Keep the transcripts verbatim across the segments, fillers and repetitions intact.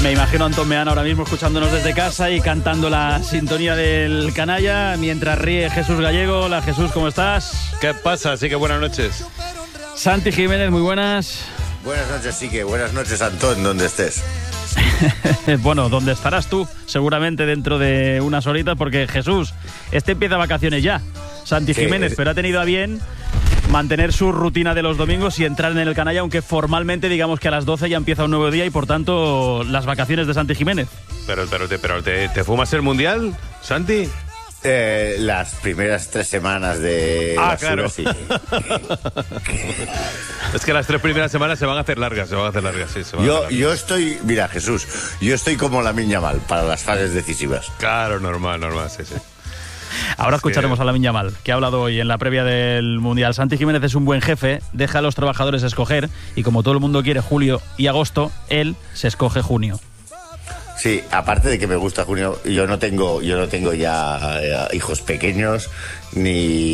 Me imagino a Antón Meana ahora mismo escuchándonos desde casa y cantando la sintonía del canalla mientras ríe Jesús Gallego. Hola Jesús, ¿cómo estás? ¿Qué pasa? Así que buenas noches. Santi Jiménez, muy buenas. Buenas noches, sí que buenas noches, Antón, donde estés. Bueno, ¿dónde estarás tú? Seguramente dentro de unas horitas, porque Jesús, este empieza vacaciones ya. Santi sí, Jiménez, pero ha tenido a bien mantener su rutina de los domingos y entrar en el canalla, aunque formalmente digamos que a las doce ya empieza un nuevo día y por tanto las vacaciones de Santi Jiménez. Pero, pero, te, pero te, ¿te fumas el Mundial, Santi? Eh, las primeras tres semanas de ah, basura, claro. Sí. Es que las tres primeras semanas se van a hacer largas, se van a hacer largas, sí. Se van yo, a hacer largas. yo estoy, mira Jesús, yo estoy como Lamine Yamal para las fases decisivas. Claro, normal, normal, sí, sí. Ahora escucharemos a Lamine Yamal, que ha hablado hoy en la previa del Mundial. Santi Jiménez es un buen jefe, deja a los trabajadores escoger y como todo el mundo quiere julio y agosto, él se escoge junio. Sí, aparte de que me gusta junio, yo no tengo, yo no tengo ya eh, hijos pequeños ni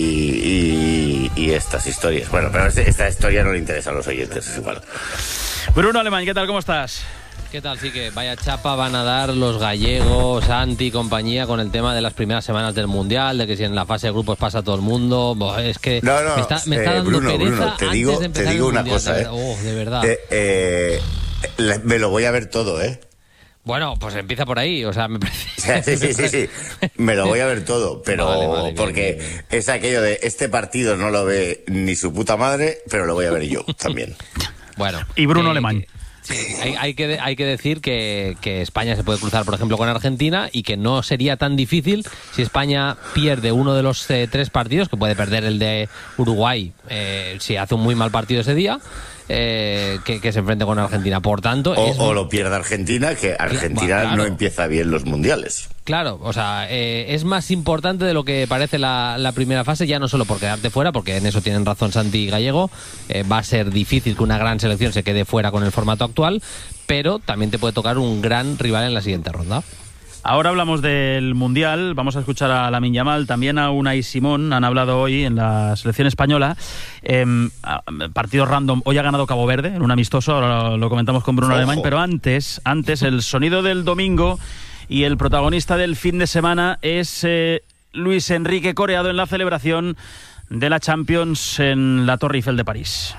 y, y estas historias. Bueno, pero este, esta historia no le interesa a los oyentes, es igual. Bruno Alemán, ¿qué tal? ¿Cómo estás? ¿Qué tal? Sí que vaya chapa van a dar los gallegos, Santi y compañía con el tema de las primeras semanas del Mundial, de que si en la fase de grupos pasa todo el mundo. Boh, es que no, no, me está, me está eh, dando Bruno, pereza Bruno, te antes digo, de empezar te digo el una mundial, cosa, de ¿eh? verdad. Oh, de verdad. Eh, eh, me lo voy a ver todo, ¿eh? Bueno, pues empieza por ahí, o sea, me Sí, parece... sí, sí, sí, me lo voy a ver todo, pero vale, vale, porque bien, bien. Es aquello de este partido no lo ve ni su puta madre, pero lo voy a ver yo también. Bueno. Y Bruno eh, Alemán. Que, sí, hay, hay, que, hay que decir que, que España se puede cruzar, por ejemplo, con Argentina y que no sería tan difícil si España pierde uno de los eh, tres partidos, que puede perder el de Uruguay eh, si hace un muy mal partido ese día, eh, que, que se enfrente con Argentina. Por tanto, o, es o lo pierde Argentina, que Argentina claro. no empieza bien los mundiales. Claro, o sea, eh, es más importante de lo que parece la, la primera fase, ya no solo por quedarte fuera, porque en eso tienen razón Santi y Gallego, eh, va a ser difícil que una gran selección se quede fuera con el formato actual, pero también te puede tocar un gran rival en la siguiente ronda. Ahora hablamos del Mundial, vamos a escuchar a Lamine Yamal, también a Unai Simón, han hablado hoy en la selección española. Eh, partido random, hoy ha ganado Cabo Verde en un amistoso, ahora lo, lo comentamos con Bruno Ojo. Alemán, pero antes, antes el sonido del domingo y el protagonista del fin de semana es eh, Luis Enrique coreado en la celebración de la Champions en la Torre Eiffel de París.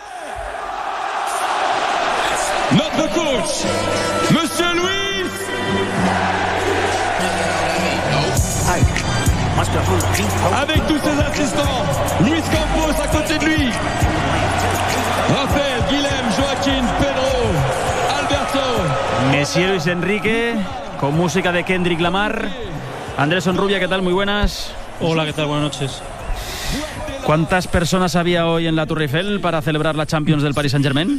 Notre coach, Monsieur Luis. Avec tous ses assistants, Luis Campos à côté de lui. Rafael, Guilhem, Joaquín, Pedro, Alberto. Monsieur Luis Enrique, con música de Kendrick Lamar. Andrés Onrubia, ¿qué tal? Muy buenas. Hola, ¿qué tal? Buenas noches. ¿Cuántas personas había hoy en la Torre Eiffel para celebrar la Champions del Paris Saint-Germain?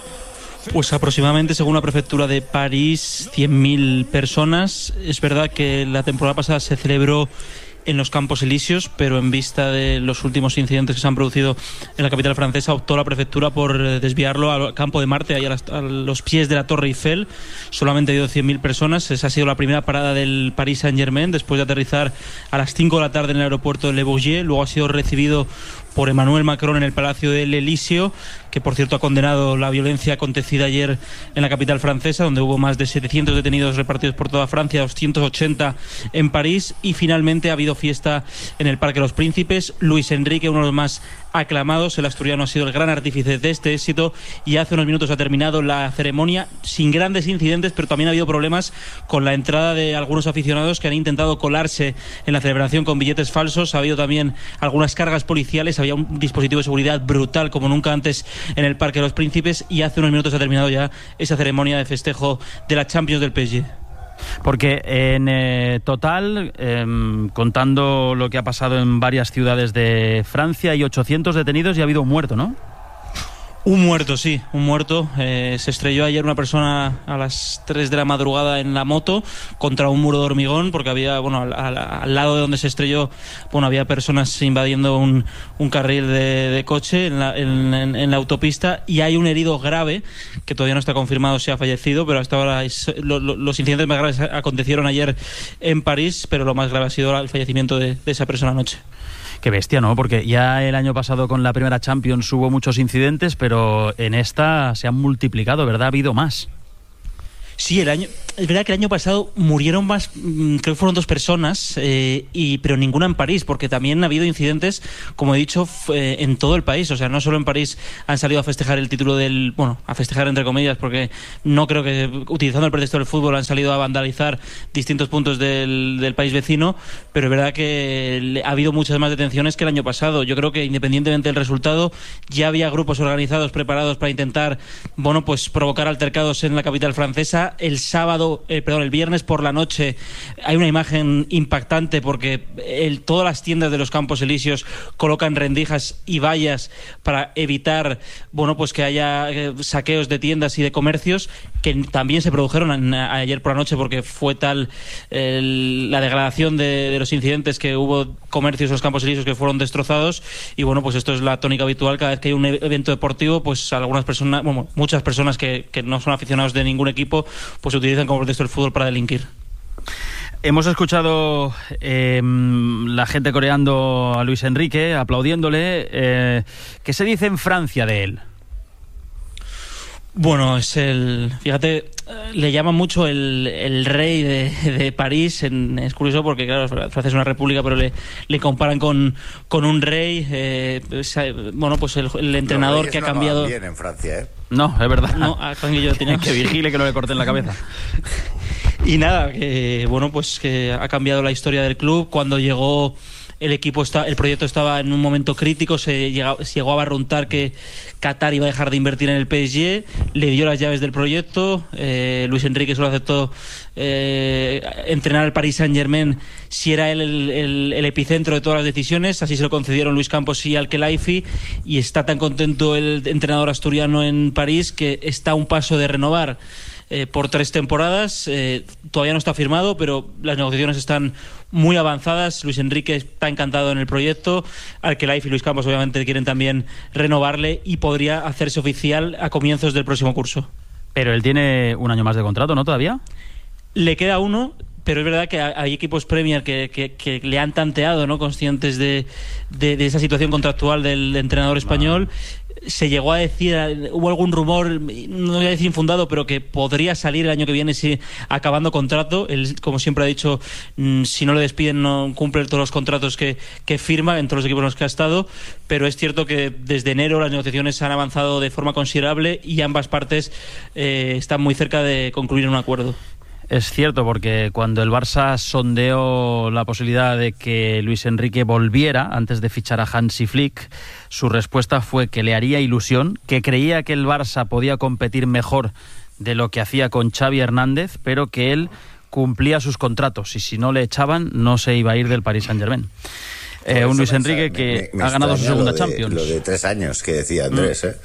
Pues aproximadamente, según la prefectura de París, cien mil personas. Es verdad que la temporada pasada se celebró en los Campos Elíseos, pero en vista de los últimos incidentes que se han producido en la capital francesa, optó la prefectura por desviarlo al Campo de Marte, ahí a, las, a los pies de la Torre Eiffel. Solamente ha ido cien mil personas. Esa ha sido la primera parada del Paris Saint-Germain, después de aterrizar a las cinco de la tarde en el aeropuerto de Le Bourget. Luego ha sido recibido por Emmanuel Macron en el Palacio del Elíseo, que por cierto ha condenado la violencia acontecida ayer en la capital francesa, donde hubo más de setecientos detenidos repartidos por toda Francia, doscientos ochenta en París, y finalmente ha habido fiesta en el Parque de los Príncipes. Luis Enrique, uno de los más aclamados, el asturiano, ha sido el gran artífice de este éxito y hace unos minutos ha terminado la ceremonia sin grandes incidentes, pero también ha habido problemas con la entrada de algunos aficionados que han intentado colarse en la celebración con billetes falsos. Ha habido también algunas cargas policiales, había un dispositivo de seguridad brutal como nunca antes en el Parque de los Príncipes, y hace unos minutos ha terminado ya esa ceremonia de festejo de la Champions del P S G. Porque en eh, total, eh, contando lo que ha pasado en varias ciudades de Francia, hay ochocientos detenidos y ha habido un muerto, ¿no? Un muerto, sí, un muerto. Eh, se estrelló ayer una persona a las tres de la madrugada en la moto contra un muro de hormigón, porque había, bueno, al, al, al lado de donde se estrelló, bueno, había personas invadiendo un, un carril de, de coche en la, en, en, en la autopista, y hay un herido grave que todavía no está confirmado si ha fallecido, pero hasta ahora es, lo, lo, los incidentes más graves acontecieron ayer en París, pero lo más grave ha sido el fallecimiento de, de esa persona anoche. Qué bestia, ¿no? Porque ya el año pasado con la primera Champions hubo muchos incidentes, pero en esta se han multiplicado, ¿verdad? Ha habido más. Sí, el año, es verdad que el año pasado murieron más, creo que fueron dos personas, eh, y pero ninguna en París, porque también ha habido incidentes, como he dicho, f- en todo el país. O sea, no solo en París han salido a festejar el título del, bueno, a festejar entre comillas, porque no creo que, utilizando el pretexto del fútbol, han salido a vandalizar distintos puntos del, del país vecino, pero es verdad que ha habido muchas más detenciones que el año pasado. Yo creo que independientemente del resultado, ya había grupos organizados preparados para intentar, bueno, pues provocar altercados en la capital francesa. El sábado, eh, perdón, el viernes por la noche hay una imagen impactante porque el, todas las tiendas de los Campos Elíseos colocan rendijas y vallas para evitar, bueno, pues que haya eh, saqueos de tiendas y de comercios, que también se produjeron en, a, ayer por la noche, porque fue tal el, la degradación de, de los incidentes que hubo comercios en los Campos Elíseos que fueron destrozados. Y bueno, pues esto es la tónica habitual cada vez que hay un evento deportivo, pues algunas personas, bueno, muchas personas que, que no son aficionados de ningún equipo, pues se utilizan como pretexto el fútbol para delinquir. Hemos escuchado eh, la gente coreando a Luis Enrique, aplaudiéndole. Eh, ¿Qué se dice en Francia de él? Bueno, es el... Fíjate, le llaman mucho el, el rey de, de París. En, es curioso porque, claro, Francia es una república, pero le, le comparan con, con un rey. Eh, bueno, pues el, el entrenador Los que ha no cambiado... bien en Francia, ¿eh? No, es verdad. No, a Canguillo tenía... Que vigile que no le corten la cabeza. Y nada, que bueno, pues que ha cambiado la historia del club. Cuando llegó el equipo, está, el proyecto estaba en un momento crítico, se, llegó, se llegó a barruntar que Qatar iba a dejar de invertir en el P S G, le dio las llaves del proyecto. eh, Luis Enrique solo aceptó eh, entrenar al Paris Saint-Germain si era él el, el, el epicentro de todas las decisiones. Así se lo concedieron Luis Campos y Al-Khelaifi, y está tan contento el entrenador asturiano en París que está a un paso de renovar Eh, por tres temporadas. Eh, todavía no está firmado, pero las negociaciones están muy avanzadas. Luis Enrique está encantado en el proyecto. Al-Khelaifi y Luis Campos obviamente quieren también renovarle y podría hacerse oficial a comienzos del próximo curso. Pero él tiene un año más de contrato, ¿no? ¿Todavía? Le queda uno, pero es verdad que hay equipos Premier que, que, que le han tanteado, ¿no? Conscientes de, de, de esa situación contractual del entrenador español. Se llegó a decir, hubo algún rumor, no voy a decir infundado, pero que podría salir el año que viene si acabando contrato. Él, como siempre ha dicho, si no le despiden no cumple todos los contratos que, que firma en todos los equipos en los que ha estado. Pero es cierto que desde enero las negociaciones han avanzado de forma considerable y ambas partes eh, están muy cerca de concluir un acuerdo. Es cierto, porque cuando el Barça sondeó la posibilidad de que Luis Enrique volviera antes de fichar a Hansi Flick, su respuesta fue que le haría ilusión, que creía que el Barça podía competir mejor de lo que hacía con Xavi Hernández, pero que él cumplía sus contratos y si no le echaban no se iba a ir del Paris Saint-Germain. Eh, un Luis Enrique que me, me ha ganado su segunda lo de, Champions. Lo de tres años que decía Andrés, mm. ¿eh?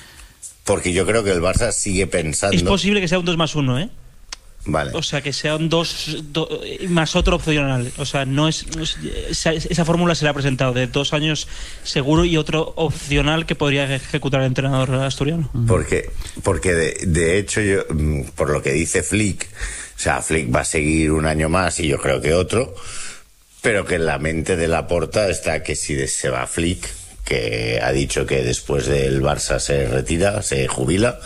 Porque yo creo que el Barça sigue pensando... Es posible que sea un dos más uno, ¿eh? Vale. O sea, que sean dos, dos más otro opcional. O sea, no es, no es esa, esa fórmula se le ha presentado de dos años seguro y otro opcional que podría ejecutar el entrenador asturiano. Porque, porque de, de hecho, yo, por lo que dice Flick, o sea, Flick va a seguir un año más y yo creo que otro, pero que en la mente de Laporta está que si se va Flick, que ha dicho que después del Barça se retira, se jubila.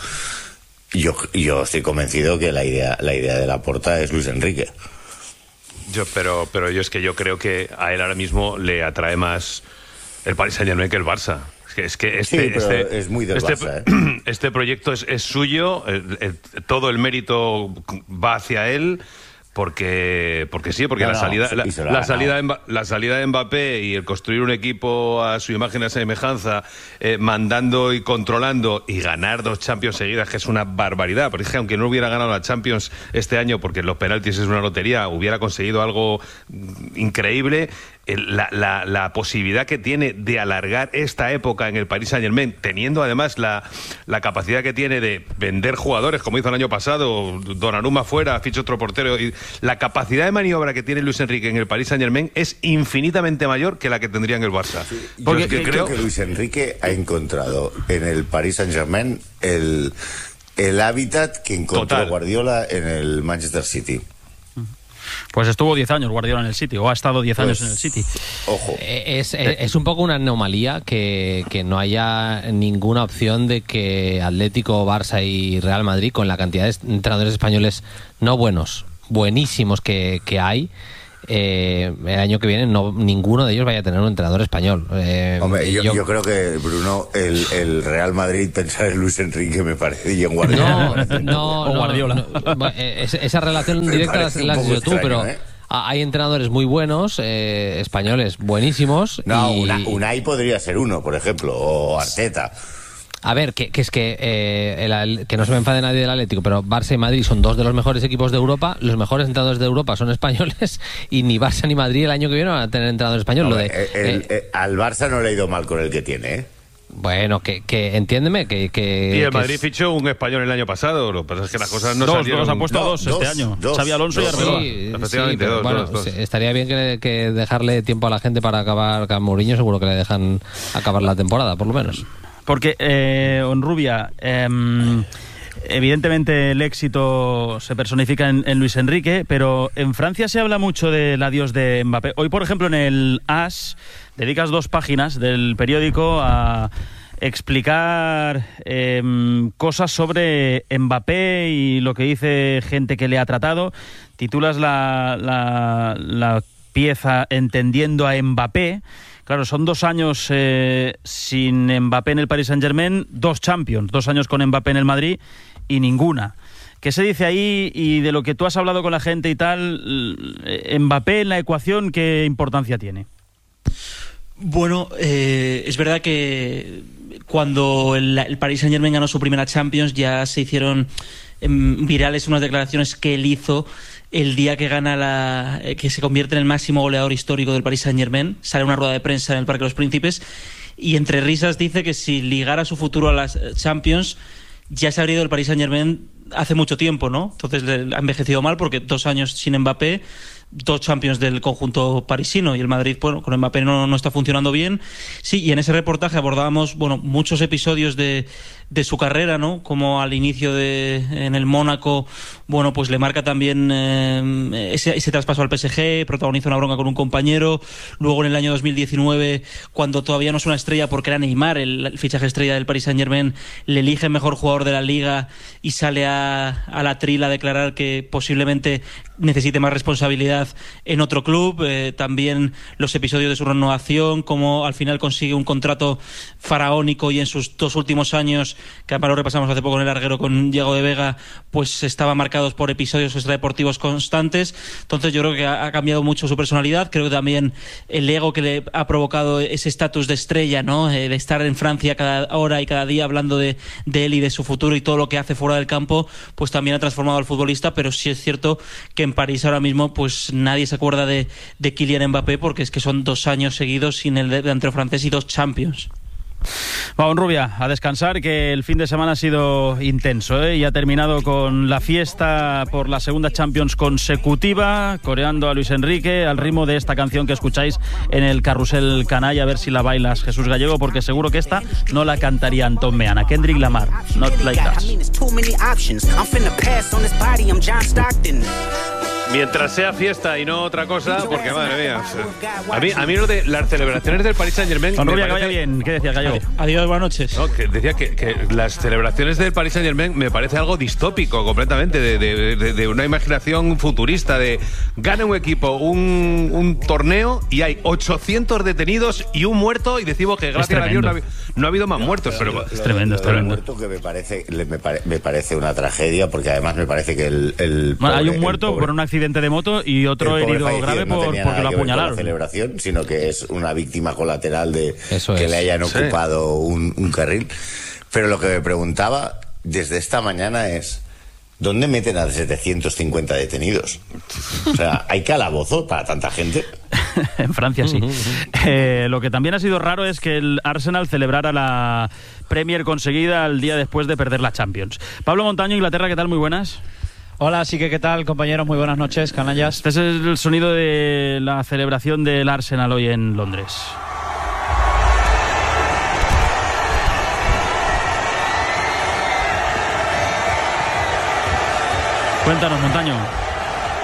Yo, yo estoy convencido que la idea, la idea de Laporta es Luis Enrique. Yo, pero, pero yo es que yo creo que a él ahora mismo le atrae más el Paris Saint-Germain que el Barça. Es que, es que este, sí, pero este, es muy del este, Barça, ¿eh? Este proyecto es, es suyo, el, el, todo el mérito va hacia él. Porque, porque sí, porque no, la salida, no, la, la, salida de, la salida de Mbappé y el construir un equipo a su imagen y a semejanza, eh, mandando y controlando y ganar dos Champions seguidas, que es una barbaridad. Porque es que aunque no hubiera ganado la Champions este año, porque los penaltis es una lotería, hubiera conseguido algo increíble. La, la, la posibilidad que tiene de alargar esta época en el Paris Saint-Germain, teniendo además la, la capacidad que tiene de vender jugadores, como hizo el año pasado, Donnarumma fuera, ficha otro portero, y la capacidad de maniobra que tiene Luis Enrique en el Paris Saint-Germain es infinitamente mayor que la que tendría en el Barça. Sí, porque que creo que Luis Enrique ha encontrado en el Paris Saint-Germain el, el hábitat que encontró Total. Guardiola en el Manchester City. Pues estuvo diez años Guardiola en el City, o ha estado diez pues, años en el City. Ojo. Es, es, es un poco una anomalía que, que no haya ninguna opción de que Atlético, Barça y Real Madrid, con la cantidad de entrenadores españoles no buenos, buenísimos que, que hay, Eh, el año que viene no ninguno de ellos vaya a tener un entrenador español. Eh, Hombre, yo, yo... yo creo que, Bruno, el, el Real Madrid pensar en Luis Enrique me parece y en Guardiola. No, no, o Guardiola. No, no, esa relación directa la has dicho tú, pero ¿eh? Hay entrenadores muy buenos, eh, españoles buenísimos. No, y... una, Unai podría ser uno, por ejemplo, o Arteta. A ver, que, que es que eh, el, que no se me enfade nadie del Atlético, pero Barça y Madrid son dos de los mejores equipos de Europa. Los mejores entrenadores de Europa son españoles y ni Barça ni Madrid el año que viene van a tener entrenador español. No, lo de, el, el, eh, al Barça no le ha ido mal con el que tiene, ¿eh? Bueno, que, que entiéndeme que, que... Y el que Madrid es... fichó un español el año pasado, lo que pasa es que las cosas no dos, salieron... Dos, ha puesto no, dos, dos este año. Dos, Xabi Alonso dos, y Arbeloa. Sí, efectivamente, sí, dos, bueno, dos, dos. Estaría bien que, que dejarle tiempo a la gente para acabar, que a Mourinho seguro que le dejan acabar la temporada, por lo menos. Porque, eh, Onrubia, eh, evidentemente el éxito se personifica en, en Luis Enrique, pero en Francia se habla mucho del adiós de Mbappé. Hoy, por ejemplo, en el As dedicas dos páginas del periódico a explicar eh, cosas sobre Mbappé y lo que dice gente que le ha tratado. Titulas la, la, la pieza Entendiendo a Mbappé. Claro, son dos años eh, sin Mbappé en el Paris Saint-Germain, dos Champions, dos años con Mbappé en el Madrid y ninguna. ¿Qué se dice ahí y de lo que tú has hablado con la gente y tal? Mbappé en la ecuación, ¿qué importancia tiene? Bueno, eh, es verdad que cuando el, el Paris Saint-Germain ganó su primera Champions ya se hicieron eh, virales unas declaraciones que él hizo el día que gana la que se convierte en el máximo goleador histórico del Paris Saint-Germain. Sale una rueda de prensa en el Parque de los Príncipes y entre risas dice que si ligara su futuro a las Champions ya se habría ido del Paris Saint-Germain hace mucho tiempo, ¿no? Entonces le ha envejecido mal porque dos años sin Mbappé, dos Champions del conjunto parisino y el Madrid, bueno, con Mbappé no, no está funcionando bien. Sí, y en ese reportaje abordábamos, bueno, muchos episodios de, de su carrera, ¿no? Como al inicio de en el Mónaco, bueno, pues le marca también eh, ese, ese traspaso al P S G, protagoniza una bronca con un compañero. Luego en el año dos mil diecinueve, cuando todavía no es una estrella porque era Neymar, el, el fichaje estrella del Paris Saint-Germain, le elige mejor jugador de la liga y sale a, a la tril a declarar que posiblemente necesite más responsabilidad en otro club. Eh, también los episodios de su renovación, como al final consigue un contrato faraónico y en sus dos últimos años, que además lo repasamos hace poco en el larguero con Diego de Vega, pues estaban marcados por episodios extradeportivos constantes. Entonces yo creo que ha, ha cambiado mucho su personalidad. Creo que también el ego que le ha provocado ese estatus de estrella, ¿no? Eh, de estar en Francia cada hora y cada día hablando de, de él y de su futuro y todo lo que hace fuera del campo, pues también ha transformado al futbolista. Pero sí es cierto que en París ahora mismo pues nadie se acuerda de, de Kylian Mbappé porque es que son dos años seguidos sin el delantero francés y dos Champions. Vamos, Rubia, a descansar, que el fin de semana ha sido intenso, ¿eh? Y ha terminado con la fiesta por la segunda Champions consecutiva, coreando a Luis Enrique al ritmo de esta canción que escucháis en el Carrusel Canalla. A ver si la bailas, Jesús Gallego, porque seguro que esta no la cantaría Antón Meana. Kendrick Lamar, Not Like Us. Mientras sea fiesta y no otra cosa, porque madre mía. A mí, a mí lo de las celebraciones del Paris Saint-Germain. Con Rubia, que vaya bien. ¿Qué decías, Gallego? Adiós, buenas noches. No, que decía que, que las celebraciones del Paris Saint-Germain me parece algo distópico completamente, de, de, de, de una imaginación futurista, de gana un equipo un, un torneo y hay ochocientos detenidos y un muerto y decimos que gracias a Dios no ha, no ha habido más muertos. Pero es tremendo, es tremendo. Muerto que me parece, me, pare, me parece una tragedia, porque además me parece que el, el bueno, pobre, hay un muerto por un accidente de moto y otro herido grave no por, porque lo apuñalaron. La celebración, sino que es una víctima colateral de Eso que es. le hayan Sí. ocupado un, un carril. Pero lo que me preguntaba desde esta mañana es: ¿dónde meten a setecientos cincuenta detenidos? O sea, ¿hay calabozo para tanta gente? En Francia sí. eh, lo que también ha sido raro es que el Arsenal celebrara la Premier conseguida el día después de perder la Champions. Pablo Montaño, Inglaterra, ¿qué tal? Muy buenas. Hola, sí que qué tal, compañeros, muy buenas noches, canallas. Este es el sonido de la celebración del Arsenal hoy en Londres. Cuéntanos, Montaño.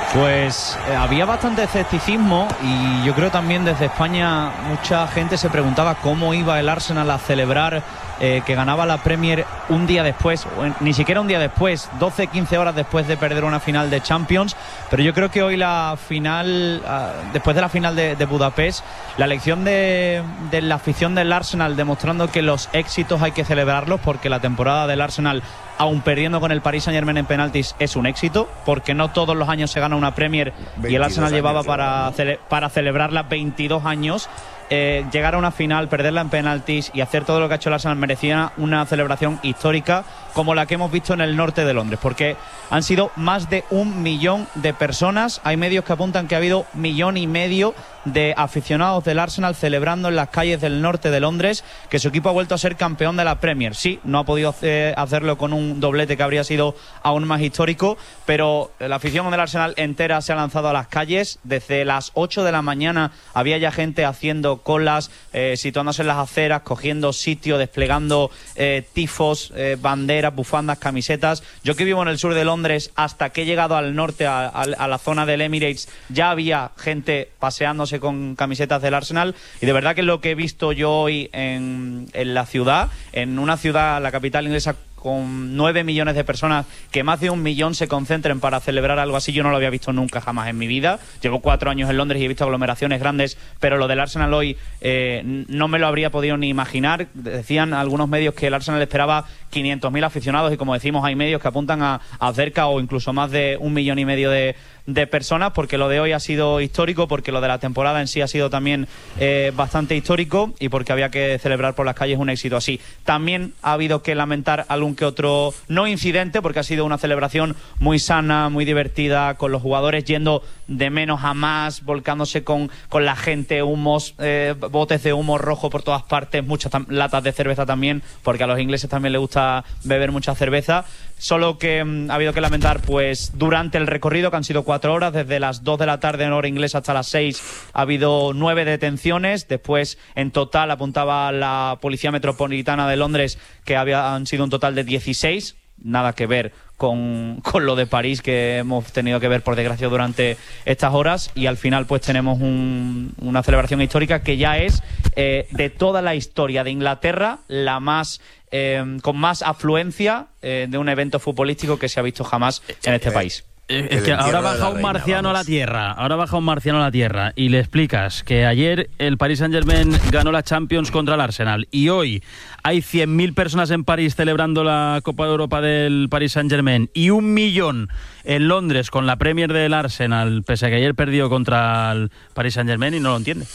Pues eh, había bastante escepticismo y yo creo también desde España mucha gente se preguntaba cómo iba el Arsenal a celebrar eh, que ganaba la Premier un día después, o en, ni siquiera un día después, doce, quince horas después de perder una final de Champions. Pero yo creo que hoy la final, uh, después de la final de, de Budapest, la elección de, de la afición del Arsenal demostrando que los éxitos hay que celebrarlos, porque la temporada del Arsenal, aun perdiendo con el Paris Saint-Germain en penaltis, es un éxito, porque no todos los años se gana una Premier y el Arsenal llevaba para, cele para celebrarla veintidós años. Eh, llegar a una final, perderla en penaltis y hacer todo lo que ha hecho el Arsenal merecía una celebración histórica como la que hemos visto en el norte de Londres, porque han sido más de un millón de personas. Hay medios que apuntan que ha habido millón y medio de aficionados del Arsenal celebrando en las calles del norte de Londres que su equipo ha vuelto a ser campeón de la Premier. Sí, no ha podido hacerlo con un doblete que habría sido aún más histórico, pero la afición del Arsenal entera se ha lanzado a las calles. Desde las ocho de la mañana había ya gente haciendo colas, eh, situándose en las aceras, cogiendo sitio, desplegando eh, tifos, eh, banderas, bufandas, camisetas. Yo que vivo en el sur de Londres, hasta que he llegado al norte, a, a, a la zona del Emirates, ya había gente paseándose con camisetas del Arsenal, y de verdad que lo que he visto yo hoy en, en la ciudad, en una ciudad, la capital inglesa, con nueve millones de personas, que más de un millón se concentren para celebrar algo así, yo no lo había visto nunca jamás en mi vida. Llevo cuatro años en Londres y he visto aglomeraciones grandes, pero lo del Arsenal hoy eh, no me lo habría podido ni imaginar. Decían algunos medios que el Arsenal esperaba quinientos mil aficionados, y como decimos, hay medios que apuntan a, a cerca o incluso más de un millón y medio de, de personas, porque lo de hoy ha sido histórico, porque lo de la temporada en sí ha sido también eh, bastante histórico, y porque había que celebrar por las calles un éxito así. También ha habido que lamentar algún que otro, no incidente, porque ha sido una celebración muy sana, muy divertida, con los jugadores yendo de menos a más, volcándose con, con la gente, humos, eh, botes de humo rojo por todas partes, muchas latas de cerveza también, porque a los ingleses también les gusta beber mucha cerveza. Solo que mmm, ha habido que lamentar, pues durante el recorrido, que han sido cuatro horas, desde las dos de la tarde en hora inglesa hasta las seis, ha habido nueve detenciones. Después, en total, apuntaba la Policía Metropolitana de Londres que habían sido un total de dieciséis. Nada que ver con, con lo de París, que hemos tenido que ver, por desgracia, durante estas horas. Y al final pues tenemos un, una celebración histórica que ya es eh, de toda la historia de Inglaterra la más eh, con más afluencia eh, de un evento futbolístico que se ha visto jamás en este país. Es que ahora baja un marciano a la tierra, ahora baja un marciano a la tierra y le explicas que ayer el Paris Saint-Germain ganó la Champions contra el Arsenal y hoy hay cien mil personas en París celebrando la Copa de Europa del Paris Saint-Germain y un millón en Londres con la Premier del Arsenal, pese a que ayer perdió contra el Paris Saint-Germain, y no lo entiende.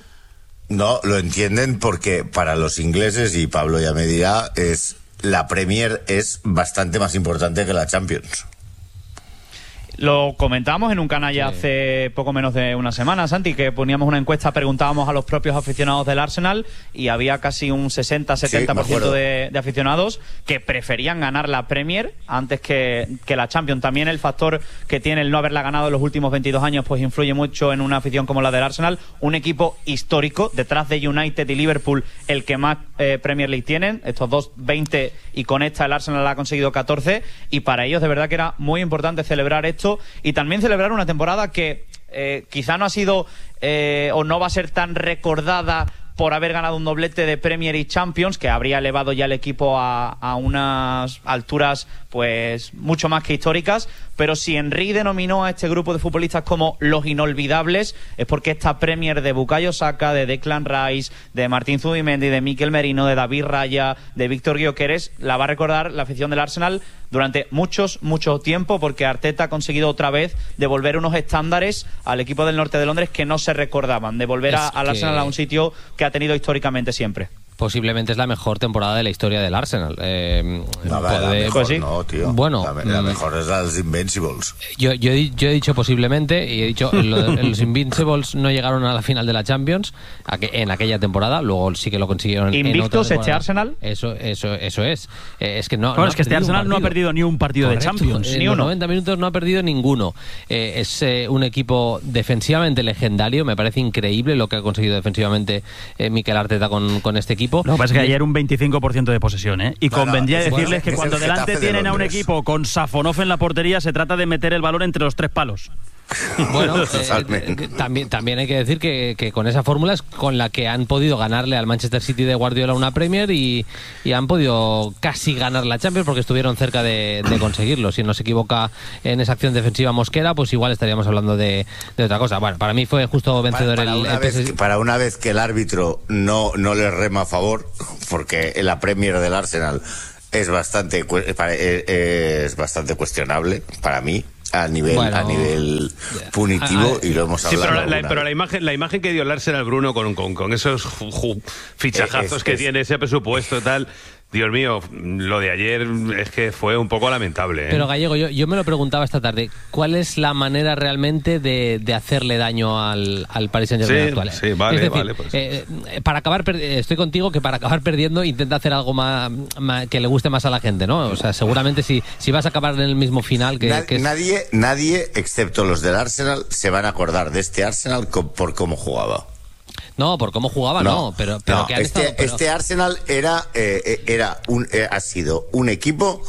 No, lo entienden porque para los ingleses, y Pablo ya me dirá, es la Premier es bastante más importante que la Champions. Lo comentábamos en un canal ya sí. hace poco menos de una semana, Santi, que poníamos una encuesta, preguntábamos a los propios aficionados del Arsenal y había casi un sesenta a setenta por ciento sí, de, de aficionados que preferían ganar la Premier antes que, que la Champions. También el factor que tiene el no haberla ganado en los últimos veintidós años pues influye mucho en una afición como la del Arsenal, un equipo histórico, detrás de United y Liverpool el que más eh, Premier League tienen, estos dos veinte, y con esta el Arsenal ha conseguido catorce, y para ellos de verdad que era muy importante celebrar esto y también celebrar una temporada que eh, quizá no ha sido eh, o no va a ser tan recordada por haber ganado un doblete de Premier y Champions, que habría elevado ya el equipo a, a unas alturas pues mucho más que históricas, pero si Henry denominó a este grupo de futbolistas como los inolvidables, es porque esta Premier de Bukayo Saka, de Declan Rice, de Martín Zubimendi, de Mikel Merino, de David Raya, de Víctor Gyökeres, la va a recordar la afición del Arsenal durante muchos, mucho tiempo, porque Arteta ha conseguido otra vez devolver unos estándares al equipo del norte de Londres que no se recordaban, devolver a, al que... Arsenal a un sitio que ha tenido históricamente siempre. Posiblemente es la mejor temporada de la historia del Arsenal. Eh, no, puede... la mejor ¿sí? no, tío. Bueno, la, la mejor es la de los Invincibles. Yo, yo, yo he dicho posiblemente, y he dicho lo de, los Invincibles no llegaron a la final de la Champions en aquella temporada, luego sí que lo consiguieron. ¿Invictos este Arsenal? Eso, eso, eso es. Eh, es que no. Bueno, no es que este Arsenal no ha perdido ni un partido Correcto. de Champions. En ni los uno. noventa minutos no ha perdido ninguno. Eh, es eh, un equipo defensivamente legendario. Me parece increíble lo que ha conseguido defensivamente eh, Mikel Arteta con, con este equipo. Lo que pasa es que ayer un veinticinco por ciento de posesión, ¿eh? Y no, convendría no, decirles bueno, que cuando el delante Getafe tienen de a un Londres. equipo con Safonov en la portería, se trata de meter el balón entre los tres palos. Bueno, eh, también, también hay que decir que, que con esa fórmula es con la que han podido ganarle al Manchester City de Guardiola una Premier y, y han podido casi ganar la Champions porque estuvieron cerca de, de conseguirlo. Si no se equivoca en esa acción defensiva Mosquera, pues igual estaríamos hablando de, de otra cosa. Bueno, para mí fue justo vencedor para, para el, una el vez P S G. que, para una vez que el árbitro no, no le rema a favor, porque la Premier del Arsenal es bastante, es bastante cuestionable para mí. A nivel, bueno, a nivel punitivo, a, a, y lo hemos hablado. Sí, pero, la, pero la imagen la imagen que dio el Arsenal, Bruno, con, con, con esos ju, ju, fichajazos es, que es, tiene, ese presupuesto y tal. Dios mío, lo de ayer es que fue un poco lamentable, ¿eh? Pero Gallego, yo, yo me lo preguntaba esta tarde, ¿cuál es la manera realmente de, de hacerle daño al, al Paris Saint-Germain sí, actual? Sí, vale, es decir, vale. Pues. Eh, para acabar, estoy contigo que para acabar perdiendo intenta hacer algo más, más que le guste más a la gente, ¿no? O sea, seguramente si, si vas a acabar en el mismo final que, Nad, que es... nadie, nadie, excepto los del Arsenal, se van a acordar de este Arsenal por cómo jugaba. No, por cómo jugaba, no, no pero, pero no, que han este, estado, pero... este Arsenal era, eh, era un, eh, ha sido un equipo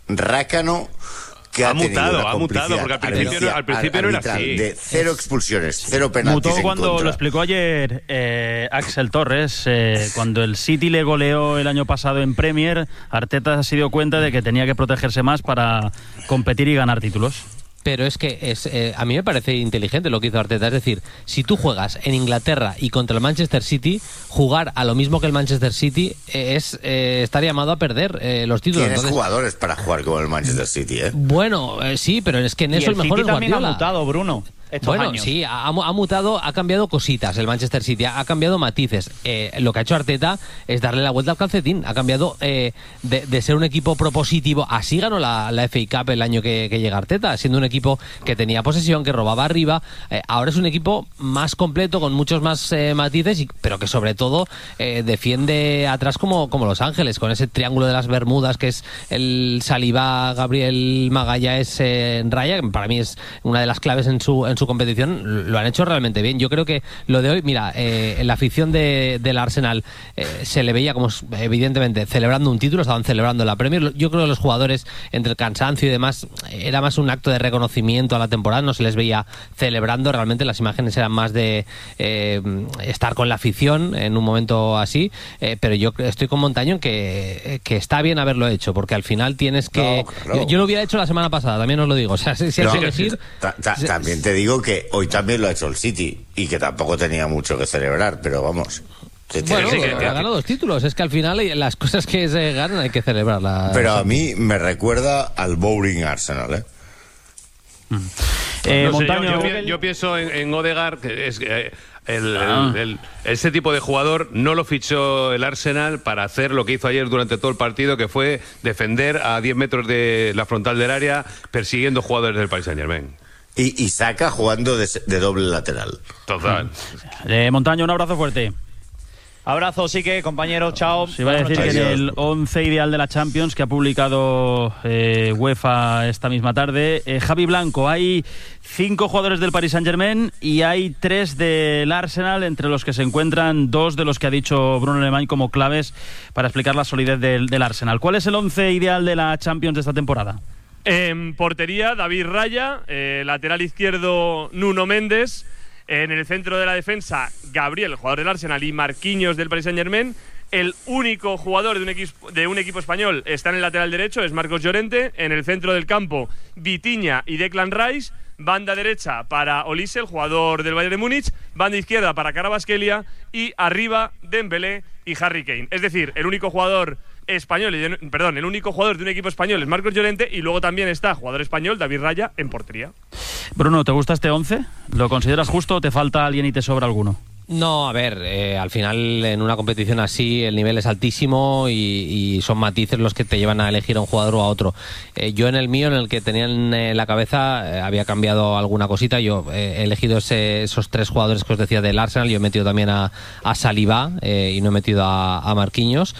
rácano que ha, ha mutado, ha mutado, porque al principio, no, al principio no era así. De cero expulsiones, cero penaltis. Mutó cuando contra. Lo explicó ayer eh, Axel Torres, eh, cuando el City le goleó el año pasado en Premier, Arteta se dio cuenta de que tenía que protegerse más para competir y ganar títulos. Pero es que es, eh, a mí me parece inteligente lo que hizo Arteta. Es decir, si tú juegas en Inglaterra y contra el Manchester City, jugar a lo mismo que el Manchester City eh, es eh, estar llamado a perder eh, los títulos. Tienes Entonces, jugadores para jugar con el Manchester City, ¿eh? Bueno, eh, sí, pero es que en eso el, el mejor City es Guardiola. También ha mutado, Bruno. Bueno, años. sí, ha, ha mutado, ha cambiado cositas el Manchester City, ha, ha cambiado matices. Eh, lo que ha hecho Arteta es darle la vuelta al calcetín, ha cambiado eh, de, de ser un equipo propositivo, así ganó la, la F A Cup el año que, que llega Arteta, siendo un equipo que tenía posesión, que robaba arriba. Eh, ahora es un equipo más completo, con muchos más eh, matices, y, pero que sobre todo eh, defiende atrás como, como Los Ángeles, con ese triángulo de las Bermudas que es el Saliba, Gabriel Magallanes eh, en raya, que para mí es una de las claves en su, en su competición. Lo han hecho realmente bien. Yo creo que lo de hoy, mira, eh, en la afición de, del Arsenal eh, se le veía como evidentemente celebrando un título, estaban celebrando la Premier. Yo creo que los jugadores, entre el cansancio y demás, era más un acto de reconocimiento a la temporada, no se les veía celebrando, realmente las imágenes eran más de eh, estar con la afición en un momento así, eh, pero yo estoy con Montaño en que, que está bien haberlo hecho, porque al final tienes que... No, claro. yo, yo lo hubiera hecho la semana pasada, también os lo digo, o sea, si, si no, hay que elegir... Ta, ta, también te digo que hoy también lo ha hecho el City y que tampoco tenía mucho que celebrar, pero vamos... Bueno, sí, que, ha ganado dos títulos, es que al final las cosas que se ganan hay que celebrarlas. Pero a mí me recuerda al Boring Arsenal, ¿eh? Mm. eh no sé, Montaño... yo, yo, yo pienso en, en Odegaard, que es... Eh, El, ah. el, el, ese tipo de jugador no lo fichó el Arsenal para hacer lo que hizo ayer durante todo el partido, que fue defender a diez metros de la frontal del área persiguiendo jugadores del Paris Saint-Germain. Y, y Saka jugando de, de doble lateral. Total. Eh, Montaño, un abrazo fuerte. Abrazo, sí que, compañeros, chao. Se iba a decir que en el once ideal de la Champions que ha publicado eh, UEFA esta misma tarde, eh, Javi Blanco, hay cinco jugadores del Paris Saint-Germain y hay tres del Arsenal, entre los que se encuentran dos de los que ha dicho Bruno Alemany como claves para explicar la solidez del, del Arsenal. ¿Cuál es el once ideal de la Champions de esta temporada? En portería, David Raya, eh, lateral izquierdo, Nuno Méndez. En el centro de la defensa, Gabriel, jugador del Arsenal, y Marquinhos del Paris Saint-Germain. El único jugador de un, equipo, de un equipo español está en el lateral derecho, es Marcos Llorente. En el centro del campo, Vitinha y Declan Rice. Banda derecha para Olise, el jugador del Bayern de Múnich. Banda izquierda para Kvaratskhelia. Y arriba, Dembélé y Harry Kane. Es decir, el único jugador español, perdón, el único jugador de un equipo español es Marcos Llorente, y luego también está jugador español David Raya en portería. Bruno, ¿te gusta este once? ¿Lo consideras justo o te falta alguien y te sobra alguno? No, a ver, eh, al final en una competición así el nivel es altísimo y, y son matices los que te llevan a elegir a un jugador o a otro. Eh, yo en el mío, en el que tenía en eh, la cabeza, eh, había cambiado alguna cosita. Yo eh, he elegido ese, esos tres jugadores que os decía del Arsenal. Yo he metido también a, a Saliba eh, y no he metido a, a Marquinhos.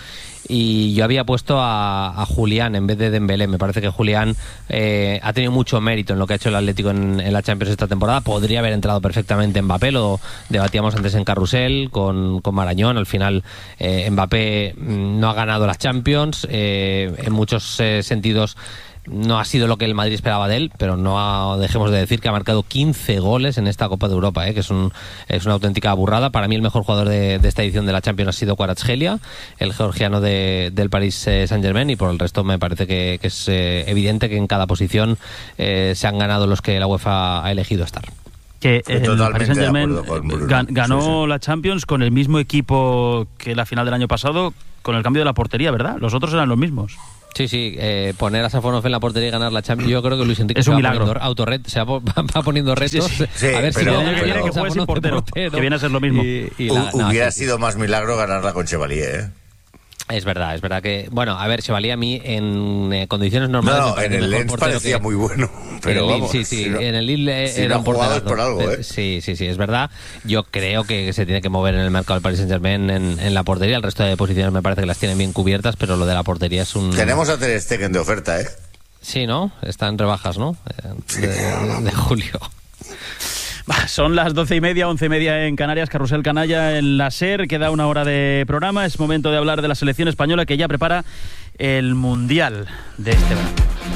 Y yo había puesto a, a Julián en vez de Dembélé. Me parece que Julián eh, ha tenido mucho mérito en lo que ha hecho el Atlético en, en la Champions esta temporada. Podría haber entrado perfectamente Mbappé, lo debatíamos antes en Carrusel con, con Marañón. Al final eh, Mbappé no ha ganado las Champions, eh, en muchos eh, sentidos no ha sido lo que el Madrid esperaba de él, pero no ha, dejemos de decir que ha marcado quince goles en esta Copa de Europa, ¿eh? que es, un, es una auténtica burrada. Para mí el mejor jugador de, de esta edición de la Champions ha sido Kvaratskhelia, el georgiano de, del Paris Saint-Germain, y por el resto me parece que, que es eh, evidente que en cada posición eh, se han ganado los que la UEFA ha elegido estar. Que el Paris Saint-Germain ganó sí, sí. la Champions con el mismo equipo que la final del año pasado, con el cambio de la portería, ¿verdad? Los otros eran los mismos. Sí, sí, eh, poner a Safonov en la portería y ganar la Champions, yo creo que Luis Enrique es un se, va milagro. Autorret, se va, va poniendo retos. Sí, sí, sí. A ver pero, si el año que viene que juegue sin portero, portero, que viene a ser lo mismo. Y, y la, no, hubiera sí, sido sí. más milagro ganarla con Chevalier, ¿eh? Es verdad, es verdad que... Bueno, a ver, Chevalier a mí en eh, condiciones normales... No, en el Lens parecía que, muy bueno, pero en el vamos... Sí, sí, si no, en el Lille si era no un porterazo. por algo, ¿eh? Sí, sí, sí, es verdad. Yo creo que se tiene que mover en el mercado del Paris Saint-Germain en, en la portería. El resto de posiciones me parece que las tienen bien cubiertas, pero lo de la portería es un... Tenemos a Ter Stegen de oferta, ¿eh? Sí, ¿no? Está en rebajas, ¿no? De, de, de julio. Son las doce y media, once y media en Canarias, Carrusel Canalla en la SER. Queda una hora de programa. Es momento de hablar de la selección española que ya prepara el Mundial de este verano.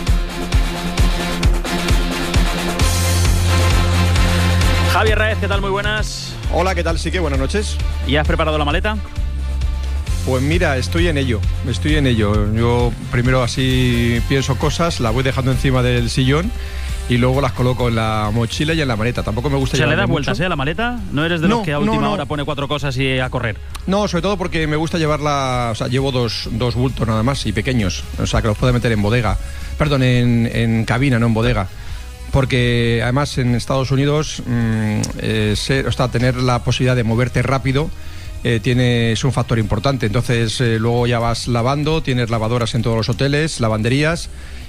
Javier Raez, ¿qué tal? Muy buenas. Hola, ¿qué tal? Sí que buenas noches. ¿Y has preparado la maleta? Pues mira, estoy en ello, estoy en ello. Yo primero así pienso cosas, las voy dejando encima del sillón y luego las coloco en la mochila y en la maleta. Tampoco me gusta llevar. ¿Se le da vueltas eh, a la maleta? ¿No eres de no, los que a última no, no. hora pone cuatro cosas y a correr? No, sobre todo porque me gusta llevarla. O sea, llevo dos, dos bultos nada más y pequeños. O sea, que los puedo meter en bodega. Perdón, en, en cabina, no en bodega. Porque además en Estados Unidos, mmm, eh, ser, o sea, tener la posibilidad de moverte rápido. Eh, tiene, es un factor importante. Entonces eh, luego ya vas lavando, tienes lavadoras en todos los hoteles, lavanderías,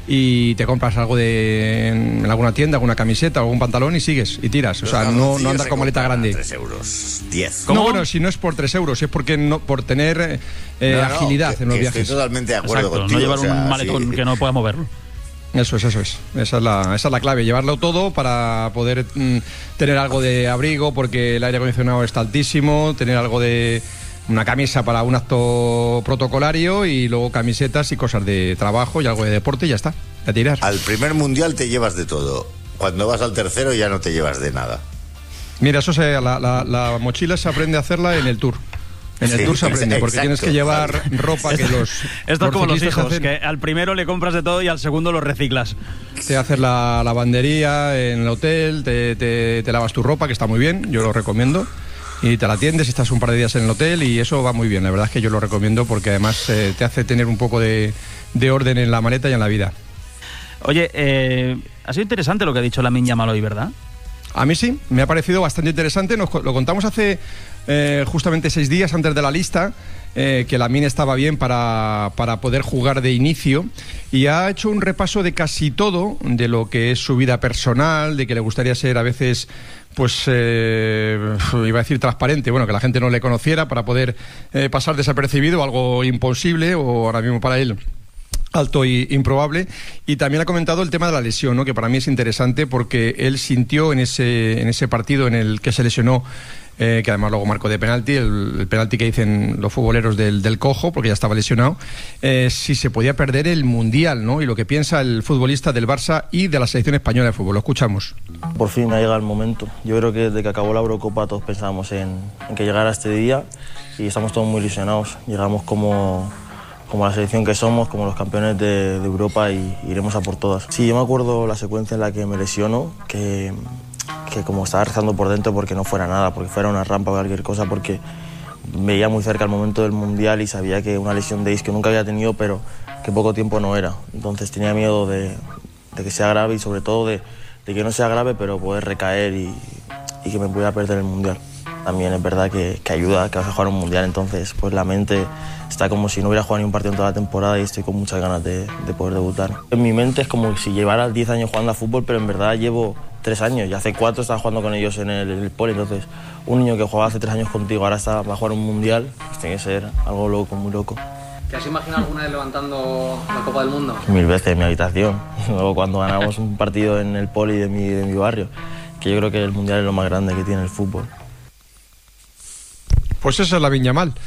y te compras algo de en alguna tienda, alguna camiseta, algún pantalón y sigues y tiras. O sea, no, no andar con maleta grande. tres euros, diez. No, bueno, si no es por tres euros, es porque no, por tener eh, no, no, agilidad que, en los que viajes. Estoy totalmente de acuerdo Exacto, contigo. No llevar o sea, un maletón sí. que no pueda moverlo. Eso es, eso es. Esa es la, esa es la clave, llevarlo todo para poder mm, tener algo de abrigo, porque el aire acondicionado está altísimo, tener algo de una camisa para un acto protocolario y luego camisetas y cosas de trabajo y algo de deporte y ya está, a tirar. Al primer mundial te llevas de todo, cuando vas al tercero ya no te llevas de nada. Mira, eso se, la, la, la mochila se aprende a hacerla en el Tour. En el sí, Tour se aprende, porque exacto, tienes que llevar ropa que los... Esto es como los hijos, hacen, que al primero le compras de todo y al segundo lo reciclas. Te haces la lavandería en el hotel, te, te, te lavas tu ropa, que está muy bien, yo lo recomiendo, y te la atiendes, estás un par de días en el hotel y eso va muy bien. La verdad es que yo lo recomiendo porque además eh, te hace tener un poco de, de orden en la maleta y en la vida. Oye, eh, ha sido interesante lo que ha dicho Lamine Yamal hoy, ¿verdad? A mí sí, me ha parecido bastante interesante. Nos lo contamos hace eh, justamente seis días antes de la lista, eh, que Lamine estaba bien para, para poder jugar de inicio, y ha hecho un repaso de casi todo, de lo que es su vida personal, de que le gustaría ser a veces, pues, eh, iba a decir transparente, bueno, que la gente no le conociera para poder eh, pasar desapercibido, algo imposible, o ahora mismo para él alto y improbable. Y también ha comentado el tema de la lesión, ¿no? Que para mí es interesante porque él sintió en ese, en ese partido en el que se lesionó, eh, que además luego marcó de penalti, el, el penalti que dicen los futboleros del, del cojo, porque ya estaba lesionado, eh, si se podía perder el Mundial, ¿no? Y lo que piensa el futbolista del Barça y de la selección española de fútbol. Lo escuchamos. Por fin ha llegado el momento. Yo creo que desde que acabó la Eurocopa todos pensábamos en, en que llegara este día y estamos todos muy ilusionados. Llegamos como... como la selección que somos, como los campeones de, de Europa, y iremos a por todas. Sí, yo me acuerdo la secuencia en la que me lesiono, que, que como estaba rezando por dentro porque no fuera nada, porque fuera una rampa o cualquier cosa, porque veía muy cerca el momento del Mundial y sabía que una lesión de isquio nunca había tenido, pero que poco tiempo no era. Entonces tenía miedo de, de que sea grave y sobre todo de, de que no sea grave, pero poder recaer y, y que me pudiera perder el Mundial. También es verdad que, que ayuda, que vas a jugar un Mundial, entonces pues la mente está como si no hubiera jugado ni un partido en toda la temporada y estoy con muchas ganas de, de poder debutar. En mi mente es como si llevara diez años jugando a fútbol, pero en verdad llevo tres años y hace cuatro estaba jugando con ellos en el, en el poli, entonces un niño que jugaba hace tres años contigo ahora está, va a jugar un Mundial, pues tiene que ser algo loco, muy loco. ¿Te has imaginado alguna vez levantando la Copa del Mundo? Mil veces en mi habitación, luego cuando ganamos un partido en el poli de mi, de mi barrio, que yo creo que el Mundial es lo más grande que tiene el fútbol. Pues esa es Lamine Yamal.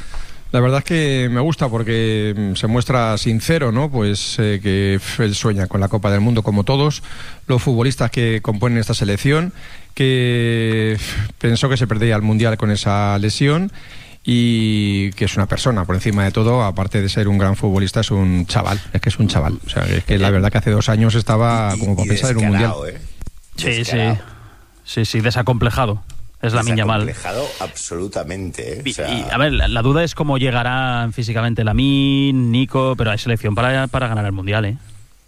La verdad es que me gusta porque se muestra sincero, ¿no? Pues eh, que él sueña con la Copa del Mundo como todos los futbolistas que componen esta selección, que pensó que se perdía el Mundial con esa lesión y que es una persona, por encima de todo, aparte de ser un gran futbolista, es un chaval, es que es un chaval. O sea, es que la verdad que hace dos años estaba como para pensar en un Mundial. ¿eh? Sí, sí, sí, sí, desacomplejado. Es Lamine Yamal. Desacomplejado absolutamente. ¿eh? Y, o sea... y, a ver, la, la duda es cómo llegará físicamente Lamine, Nico, pero hay selección para, para ganar el Mundial, ¿eh?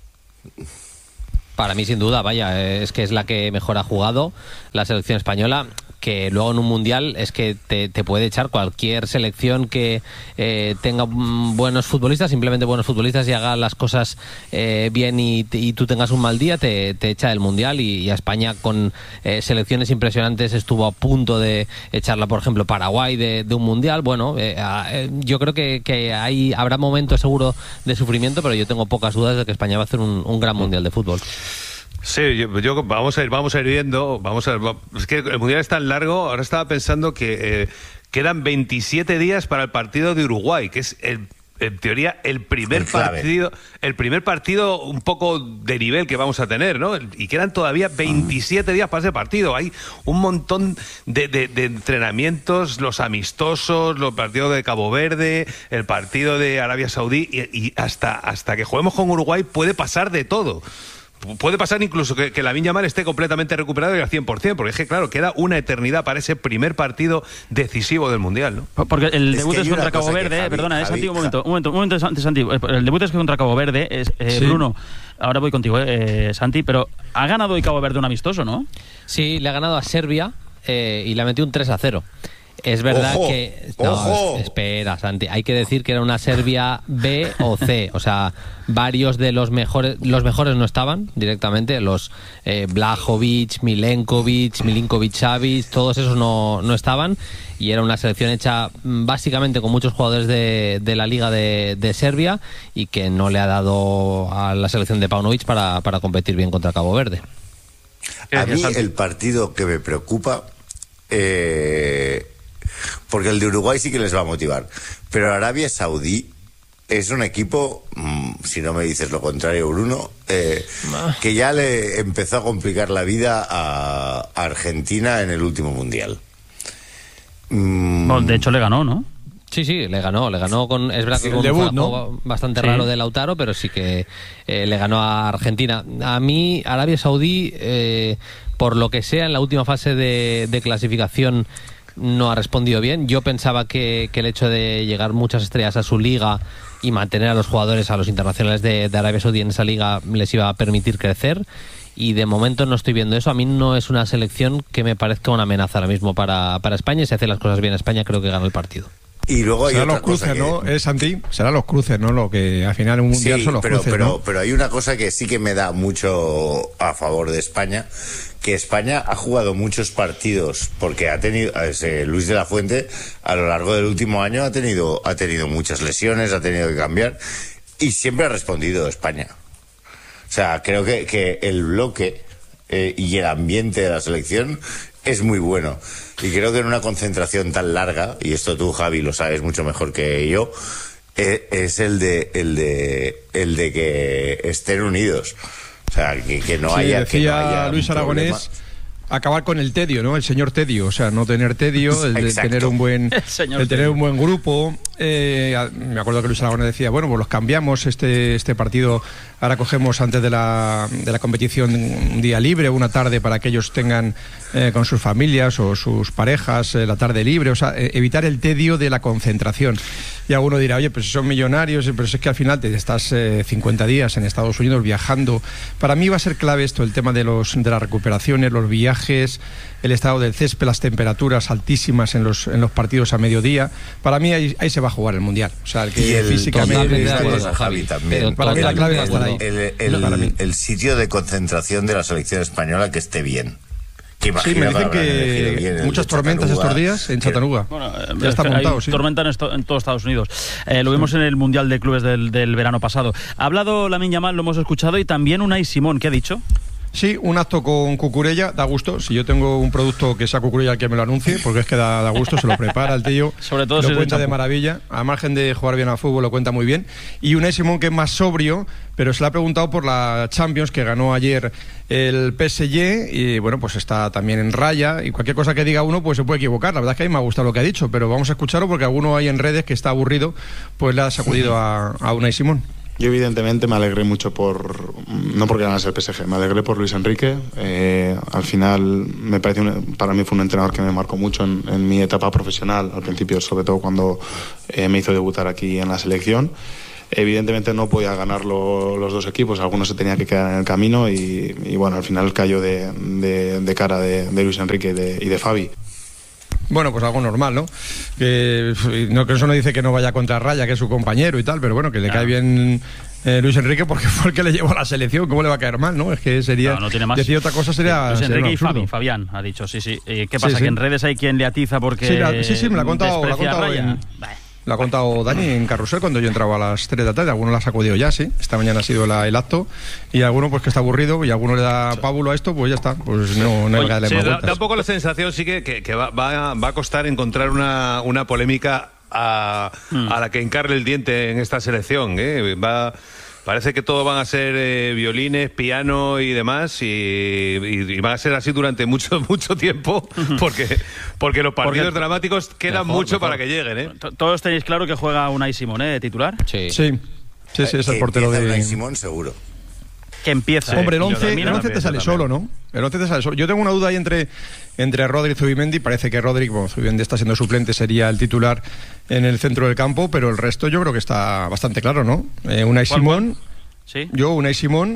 Para mí, sin duda, vaya, es que es la que mejor ha jugado la selección española, que luego en un Mundial es que te, te puede echar cualquier selección que eh, tenga buenos futbolistas, simplemente buenos futbolistas, y haga las cosas eh, bien y, y tú tengas un mal día, te, te echa del Mundial. Y, y a España con eh, selecciones impresionantes estuvo a punto de echarla, por ejemplo, Paraguay de, de un Mundial. Bueno, eh, eh, yo creo que, que hay, habrá momentos seguro de sufrimiento, pero yo tengo pocas dudas de que España va a hacer un, un gran Mundial de fútbol. Sí, yo, yo vamos a ir, vamos a ir viendo, vamos a ver, es que el Mundial es tan largo. Ahora estaba pensando que eh, quedan veintisiete días para el partido de Uruguay, que es el, en teoría el primer el partido, el primer partido un poco de nivel que vamos a tener, ¿no? Y quedan todavía veintisiete días para ese partido. Hay un montón de, de, de entrenamientos, los amistosos, los partidos de Cabo Verde, el partido de Arabia Saudí, y, y hasta, hasta que juguemos con Uruguay puede pasar de todo. Puede pasar incluso que, que Lamine Yamal esté completamente recuperado y al cien por ciento, porque es que, claro, queda una eternidad para ese primer partido decisivo del Mundial, ¿no? Porque el debut es, es contra Cabo Verde, Javi, perdona, Javi, Santi, un momento, un momento, un momento, Santi, el debut es contra Cabo Verde, es, eh, sí. Bruno, ahora voy contigo, eh, Santi, pero ha ganado hoy Cabo Verde un amistoso, ¿no? Sí, le ha ganado a Serbia eh, y le ha metido un tres a cero. Es verdad ojo, que... No, ojo. espera, Santi. Hay que decir que era una Serbia B o C. O sea, varios de los mejores... Los mejores no estaban directamente. Los eh, Blajovic, Milenkovic, Milinkovic-Savic, todos esos no, no estaban. Y era una selección hecha básicamente con muchos jugadores de, de la Liga de, de Serbia, y que no le ha dado a la selección de Paunovic para, para competir bien contra Cabo Verde. A mí el partido que me preocupa... Eh... porque el de Uruguay sí que les va a motivar, pero Arabia Saudí es un equipo, si no me dices lo contrario, Bruno, eh, que ya le empezó a complicar la vida a Argentina en el último Mundial. Mm. Bueno, de hecho le ganó, ¿no? Sí, sí, le ganó, le ganó con, es verdad que con debut, un ¿no? bastante sí. raro de Lautaro, pero sí que eh, le ganó a Argentina. A mí, Arabia Saudí, eh, por lo que sea, en la última fase de, de clasificación no ha respondido bien. Yo pensaba que, que el hecho de llegar muchas estrellas a su liga y mantener a los jugadores, a los internacionales de, de Arabia Saudí en esa liga, les iba a permitir crecer, y de momento no estoy viendo eso. A mí no es una selección que me parezca una amenaza ahora mismo para, para España, y si hace las cosas bien España, creo que gana el partido. Y luego hay serán otra los cruces, cosa que... ¿no? Es Santi, serán los cruces, ¿no? Lo que al final en un mundial sí, son los pero, cruces, pero, ¿no? pero hay una cosa que sí que me da mucho a favor de España, que España ha jugado muchos partidos, porque ha tenido eh, Luis de la Fuente a lo largo del último año ha tenido ha tenido muchas lesiones, ha tenido que cambiar, y siempre ha respondido España. O sea, creo que, que el bloque eh, y el ambiente de la selección es muy bueno. Y creo que en una concentración tan larga, y esto tú, Javi, lo sabes mucho mejor que yo, eh, es el de el de el de que estén unidos. O sea, que, que no sí, haya decía que no haya Luis Aragonés, acabar con el tedio, ¿no? El señor tedio, o sea, no tener tedio, el de tener un buen el, el tener un buen grupo. Eh, me acuerdo que Luis Aragonés decía, bueno, pues los cambiamos este este partido, ahora cogemos antes de la de la competición un día libre, una tarde para que ellos tengan eh, con sus familias o sus parejas eh, la tarde libre, o sea, eh, evitar el tedio de la concentración. Y alguno dirá, oye, pues si son millonarios, pero es que al final te estás eh, cincuenta días en Estados Unidos viajando. Para mí va a ser clave esto, el tema de los de las recuperaciones, los viajes, el estado del césped, las temperaturas altísimas en los en los partidos a mediodía. Para mí ahí, ahí se va a jugar el mundial. O sea, el que y el, físicamente esté, cosa, Javi, también. Para mí la clave va a estar ahí. El, el, el, el sitio de concentración de la selección española que esté bien. Que sí, me dicen que muchas tormentas estos días en Chattanooga. Bueno, ya está montado, sí. Tormenta en, esto, en todos Estados Unidos. Eh, lo vimos sí. en el Mundial de Clubes del, del verano pasado. Ha hablado Lamine Yamal, lo hemos escuchado, y también Unai Simón. ¿Qué ha dicho? Sí, un acto con Cucurella, da gusto. Si yo tengo un producto que sea Cucurella, que me lo anuncie, porque es que da, da gusto, se lo prepara el tío. Sobre todo lo si cuenta de, de maravilla. A margen de jugar bien al fútbol, lo cuenta muy bien. Y Unai Simón, que es más sobrio, pero se le ha preguntado por la Champions, que ganó ayer el P S G, y bueno, pues está también en raya. Y cualquier cosa que diga uno, pues se puede equivocar. La verdad es que a mí me ha gustado lo que ha dicho, pero vamos a escucharlo porque alguno hay en redes que está aburrido, pues le ha sacudido a, a Unai Simón. Yo evidentemente me alegré mucho por, no porque ganase el P S G, me alegré por Luis Enrique. Eh, al final me parece un, para mí fue un entrenador que me marcó mucho en, en mi etapa profesional, al principio sobre todo cuando eh, me hizo debutar aquí en la selección. Evidentemente no podía ganar lo, los dos equipos, algunos se tenían que quedar en el camino y, y bueno, al final cayó de, de, de cara de, de Luis Enrique y de, y de Fabi. Bueno, pues algo normal, ¿no? Que, no, que eso no dice que no vaya contra Raya, que es su compañero y tal, pero bueno, que le claro. cae bien eh, Luis Enrique porque fue el que le llevó a la selección. ¿Cómo le va a caer mal, no? Es que sería... No, no tiene más. Decir otra cosa sería... Luis sería Enrique y Fabi, Fabián ha dicho, sí, sí. Eh, ¿Qué pasa? Sí, sí. Que en redes hay quien le atiza porque Sí, la, sí, sí, me la ha contado, la ha contado Raya. en... Lo ha contado Dani en Carrusel cuando yo entraba a las tres de la tarde. Alguno la ha sacudido ya, sí. Esta mañana ha sido la, el acto. Y alguno pues que está aburrido y alguno le da pábulo a esto, pues ya está. Pues no, no hay que darle sí, más da, vueltas. da un poco la sensación, sí, que, que, que va, va, va a costar encontrar una, una polémica a, hmm. a la que encarle el diente en esta selección. ¿eh? Va... Parece que todo van a ser eh, violines, piano y demás, y, y, y van a ser así durante mucho mucho tiempo, porque porque los partidos porque, dramáticos quedan mejor, mucho mejor. para que lleguen. ¿eh? Todos tenéis claro que juega Unai Simón, ¿eh? De titular. Sí, sí, sí, sí es el portero de Unai Simón, seguro. Que empieza. Sí. Hombre, el once, el once te sale solo, ¿no? El once te sale solo. Yo tengo una duda ahí entre, entre Rodri y Zubimendi. Parece que Rodri, bueno, Zubimendi está siendo suplente, sería el titular en el centro del campo, pero el resto yo creo que está bastante claro, ¿no? Eh, Unai Simón. ¿Sí? Yo, Unai Simón,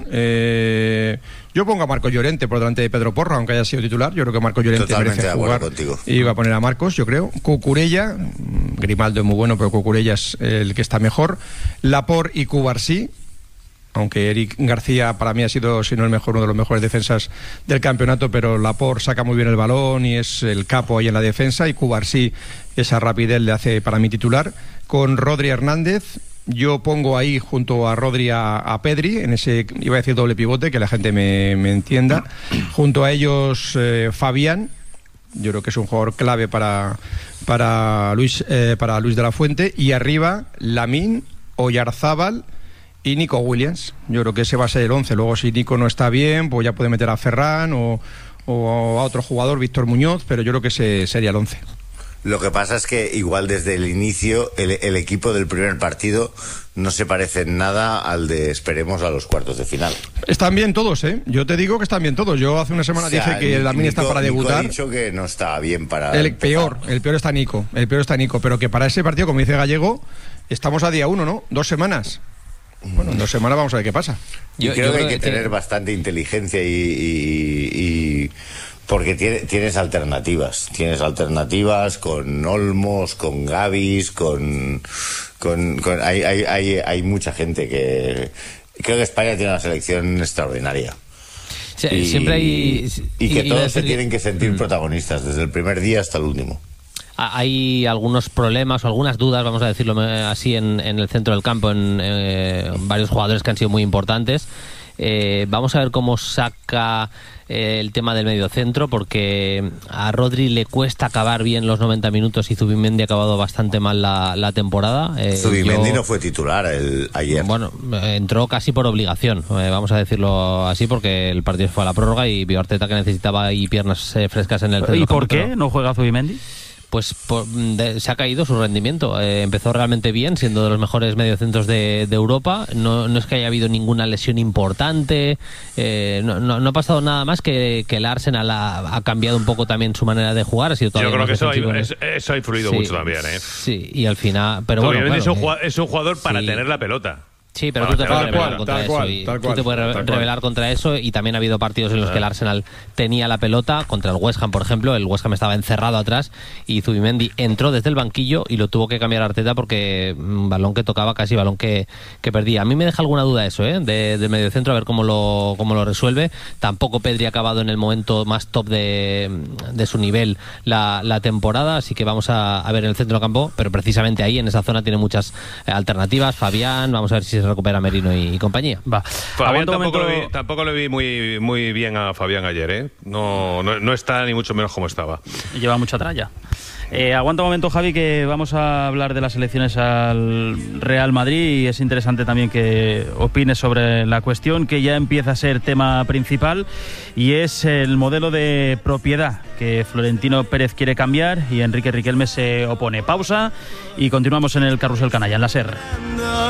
eh, yo pongo a Marcos Llorente por delante de Pedro Porro, aunque haya sido titular. Yo creo que Marcos Llorente Totalmente merece jugar. Contigo. Y va a poner a Marcos, yo creo. Cucurella, Grimaldo es muy bueno, pero Cucurella es el que está mejor. Laporte y Cubarsí. Aunque Eric García para mí ha sido, si no el mejor, uno de los mejores defensas del campeonato, pero Laporte saca muy bien el balón y es el capo ahí en la defensa, y Cubarsí esa rapidez le hace para mí titular. Con Rodri Hernández, yo pongo ahí junto a Rodri a, a Pedri, en ese, iba a decir doble pivote, que la gente me, me entienda. Junto a ellos eh, Fabián, yo creo que es un jugador clave para, para, Luis, eh, para Luis de la Fuente, y arriba Lamine, Oyarzábal y Nico Williams. Yo creo que ese va a ser el once. Luego si Nico no está bien, pues ya puede meter a Ferran o, o a otro jugador, Víctor Muñoz, pero yo creo que ese sería el once. Lo que pasa es que igual desde el inicio el, el equipo del primer partido no se parece en nada al de esperemos a los cuartos de final. Están bien todos, ¿eh? Yo te digo que están bien todos. Yo hace una semana o sea, dije que Lamine está para debutar. Nico ha dicho que no está bien para el empezar. peor, el peor está Nico, el peor está Nico, pero que para ese partido, como dice Gallego, estamos a día uno, ¿no? Dos semanas. Bueno, en dos semanas vamos a ver qué pasa. Yo, yo creo, creo que hay que, que tener tiene... bastante inteligencia y, y, y porque tiene, tienes alternativas, tienes alternativas con Olmos, con Gavis, con, con, con hay, hay, hay, hay mucha gente que creo que España tiene una selección extraordinaria. Sí, y, siempre hay y que y, todos y se tienen que sentir mm. protagonistas desde el primer día hasta el último. Hay algunos problemas o algunas dudas, vamos a decirlo así, en, en el centro del campo, en eh, varios jugadores que han sido muy importantes. Eh, vamos a ver cómo saca eh, el tema del mediocentro, porque a Rodri le cuesta acabar bien los noventa minutos y Zubimendi ha acabado bastante mal la, la temporada. Eh, Zubimendi yo, no fue titular el, ayer. Bueno, entró casi por obligación, eh, vamos a decirlo así, porque el partido fue a la prórroga y vio Arteta que necesitaba ahí piernas eh, frescas en el centro. ¿Y por qué no juega Zubimendi? Pues por, de, se ha caído su rendimiento. Eh, empezó realmente bien, siendo de los mejores mediocentros de, de Europa. No, no es que haya habido ninguna lesión importante. Eh, no, no, no ha pasado nada más que, que el Arsenal ha, ha cambiado un poco también su manera de jugar. Ha sido Yo creo que eso, hay, es, eso ha influido sí, mucho también. ¿eh? Sí, y al final. Pero bueno, claro, es, un jugador, es un jugador para sí. tener la pelota. Sí, pero tú te puedes rebelar contra eso. Y tú te puedes rebelar contra eso, y también ha habido partidos en los que el Arsenal tenía la pelota, contra el West Ham, por ejemplo. El West Ham estaba encerrado atrás y Zubimendi entró desde el banquillo y lo tuvo que cambiar Arteta porque un balón que tocaba, casi balón que, que perdía. A mí me deja alguna duda eso, ¿eh? De, de medio centro, a ver cómo lo, cómo lo resuelve. Tampoco Pedri ha acabado en el momento más top de, de su nivel la, la temporada, así que vamos a, a ver en el centro del campo, pero precisamente ahí, en esa zona, tiene muchas alternativas. Fabián, vamos a ver si se se recupera Merino y, y compañía. Va. Fabián tampoco, momento... lo vi, tampoco lo vi muy, muy bien a Fabián ayer, ¿eh? No, no, no está ni mucho menos como estaba. Lleva mucha tralla. Eh, aguanta un momento, Javi, que vamos a hablar de las elecciones al Real Madrid y es interesante también que opines sobre la cuestión que ya empieza a ser tema principal y es el modelo de propiedad que Florentino Pérez quiere cambiar y Enrique Riquelme se opone. Pausa y continuamos en el Carrusel Canalla, en la SER.